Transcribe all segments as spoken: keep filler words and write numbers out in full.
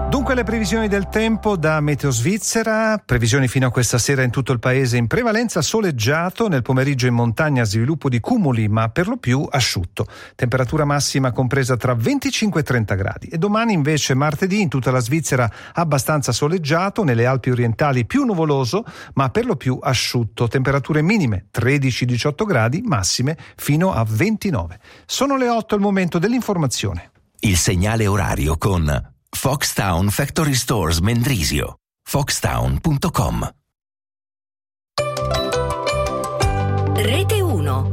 Dunque le previsioni del tempo da Meteo Svizzera, previsioni fino a questa sera in tutto il paese in prevalenza soleggiato, nel pomeriggio in montagna sviluppo di cumuli ma per lo più asciutto, temperatura massima compresa tra venticinque e trenta gradi e domani invece martedì in tutta la Svizzera abbastanza soleggiato, nelle Alpi orientali più nuvoloso ma per lo più asciutto, temperature minime tredici diciotto gradi, massime fino a ventinove. Sono le otto, il momento dell'informazione. Il segnale orario con Foxtown Factory Stores Mendrisio, foxtown punto com. Rete uno.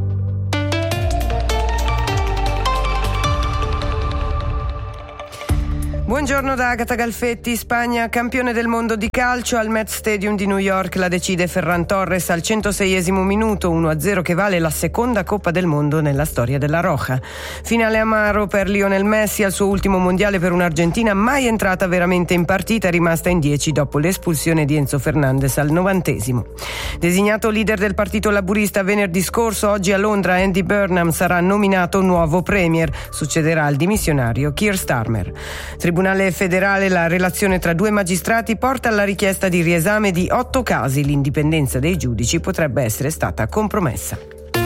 Buongiorno da Agata Galfetti. Spagna campione del mondo di calcio, al Met Stadium di New York la decide Ferran Torres al centoseiesimo minuto, uno a zero che vale la seconda Coppa del Mondo nella storia della Roja. Finale amaro per Lionel Messi al suo ultimo mondiale per un'Argentina mai entrata veramente in partita, rimasta in dieci dopo l'espulsione di Enzo Fernandez al novantesimo. Designato leader del partito laburista venerdì scorso, oggi a Londra Andy Burnham sarà nominato nuovo premier, succederà al dimissionario Keir Starmer. Tribunale federale, la relazione tra due magistrati porta alla richiesta di riesame di otto casi. L'indipendenza dei giudici potrebbe essere stata compromessa.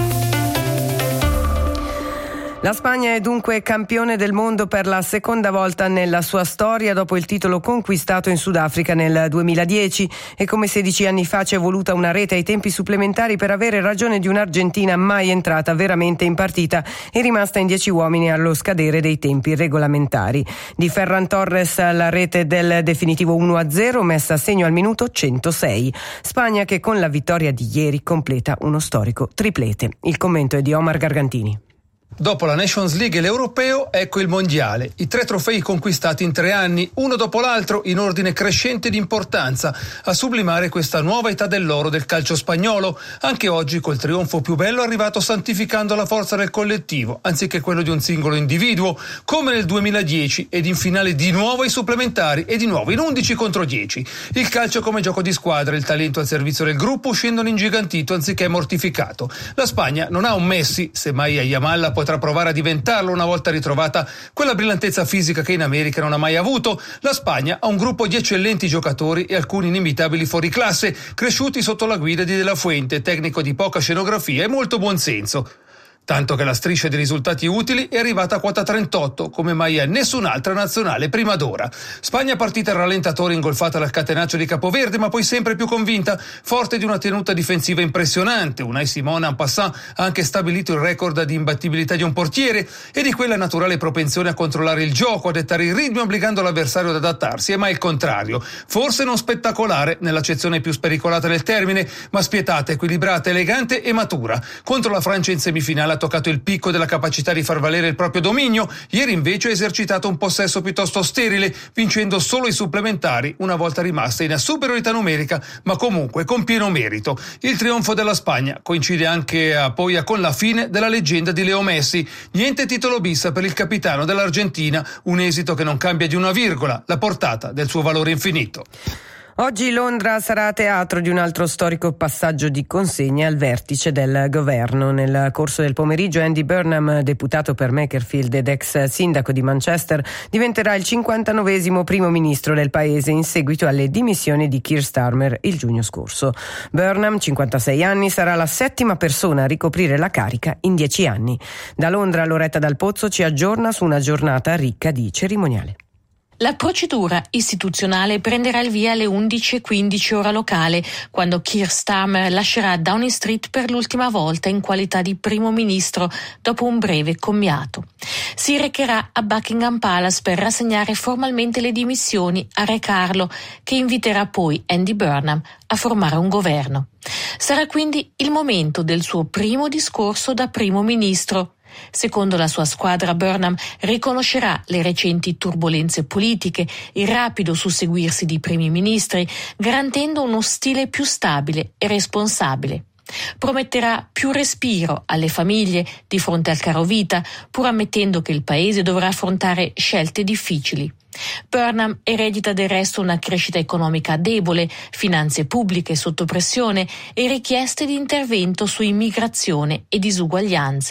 La Spagna è dunque campione del mondo per la seconda volta nella sua storia dopo il titolo conquistato in Sudafrica nel duemiladieci e come sedici anni fa ci è voluta una rete ai tempi supplementari per avere ragione di un'Argentina mai entrata veramente in partita e rimasta in dieci uomini allo scadere dei tempi regolamentari. Di Ferran Torres la rete del definitivo uno a zero messa a segno al minuto centosei. Spagna che con la vittoria di ieri completa uno storico triplete. Il commento è di Omar Gargantini. Dopo la Nations League e l'Europeo, ecco il Mondiale. I tre trofei conquistati in tre anni, uno dopo l'altro, in ordine crescente di importanza, a sublimare questa nuova età dell'oro del calcio spagnolo. Anche oggi, col trionfo più bello, arrivato santificando la forza del collettivo, anziché quello di un singolo individuo, come nel duemiladieci, ed in finale di nuovo ai supplementari, e di nuovo in undici contro dieci. Il calcio come gioco di squadra, il talento al servizio del gruppo, scendono ingigantito anziché mortificato. La Spagna non ha un Messi, semmai a Yamal potrà provare a diventarlo una volta ritrovata quella brillantezza fisica che in America non ha mai avuto. La Spagna ha un gruppo di eccellenti giocatori e alcuni inimitabili fuoriclasse, cresciuti sotto la guida di De La Fuente, tecnico di poca scenografia e molto buonsenso. Tanto che la striscia di risultati utili è arrivata a quota trentotto, come mai a nessun'altra nazionale prima d'ora. Spagna partita al rallentatore ingolfata dal catenaccio di Capoverde, ma poi sempre più convinta, forte di una tenuta difensiva impressionante. Unai Simone en passant ha anche stabilito il record di imbattibilità di un portiere e di quella naturale propensione a controllare il gioco, a dettare il ritmo obbligando l'avversario ad adattarsi, e mai il contrario. Forse non spettacolare nell'accezione più spericolata del termine, ma spietata, equilibrata, elegante e matura. Contro la Francia in semifinale ha toccato il picco della capacità di far valere il proprio dominio. Ieri invece ha esercitato un possesso piuttosto sterile, vincendo solo i supplementari, una volta rimasta in superiorità numerica, ma comunque con pieno merito. Il trionfo della Spagna coincide anche a, poi con la fine della leggenda di Leo Messi. Niente titolo bis per il capitano dell'Argentina, un esito che non cambia di una virgola la portata del suo valore infinito. Oggi Londra sarà teatro di un altro storico passaggio di consegne al vertice del governo. Nel corso del pomeriggio Andy Burnham, deputato per Makerfield ed ex sindaco di Manchester, diventerà il cinquantanovesimo primo ministro del paese in seguito alle dimissioni di Keir Starmer il giugno scorso. Burnham, cinquantasei anni, sarà la settima persona a ricoprire la carica in dieci anni. Da Londra Loretta Dal Pozzo ci aggiorna su una giornata ricca di cerimoniale. La procedura istituzionale prenderà il via alle undici e quindici ora locale, quando Keir Starmer lascerà Downing Street per l'ultima volta in qualità di primo ministro dopo un breve commiato. Si recherà a Buckingham Palace per rassegnare formalmente le dimissioni a Re Carlo, che inviterà poi Andy Burnham a formare un governo. Sarà quindi il momento del suo primo discorso da primo ministro. Secondo la sua squadra, Burnham riconoscerà le recenti turbolenze politiche, il rapido susseguirsi di primi ministri, garantendo uno stile più stabile e responsabile. Prometterà più respiro alle famiglie di fronte al caro vita, pur ammettendo che il paese dovrà affrontare scelte difficili. Burnham eredita del resto una crescita economica debole, finanze pubbliche sotto pressione e richieste di intervento su immigrazione e disuguaglianze.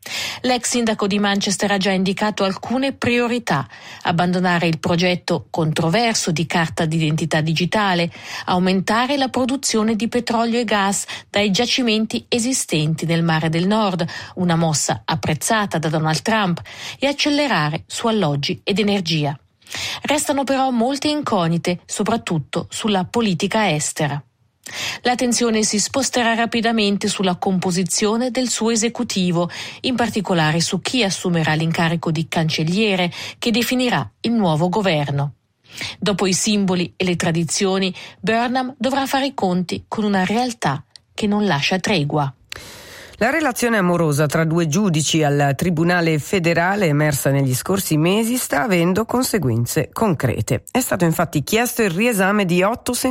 L'ex sindaco di Manchester ha già indicato alcune priorità: abbandonare il progetto controverso di carta d'identità digitale, aumentare la produzione di petrolio e gas dai giacimenti esistenti nel Mare del Nord, una mossa apprezzata da Donald Trump, e accelerare su alloggi ed energia. Restano però molte incognite, soprattutto sulla politica estera. L'attenzione si sposterà rapidamente sulla composizione del suo esecutivo, in particolare su chi assumerà l'incarico di cancelliere che definirà il nuovo governo. Dopo i simboli e le tradizioni, Burnham dovrà fare i conti con una realtà che non lascia tregua. La relazione amorosa tra due giudici al Tribunale federale, emersa negli scorsi mesi, sta avendo conseguenze concrete. È stato infatti chiesto il riesame di otto